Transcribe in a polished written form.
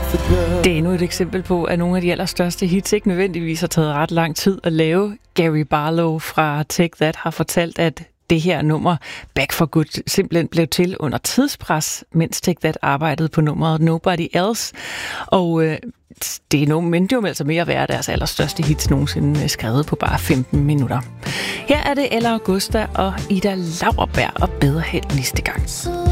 Det er endnu et eksempel på, at nogle af de allerstørste hits ikke nødvendigvis har taget ret lang tid at lave. Gary Barlow fra Take That har fortalt, at det her nummer, Back for Good, simpelthen blev til under tidspres, mens Take That arbejdede på nummeret Nobody Else. Og det mente jo altså mere at være deres allerstørste hits nogensinde, skrevet på bare 15 minutter. Her er det Ella Augusta og Ida Lauerberg, og bedre held næste gang.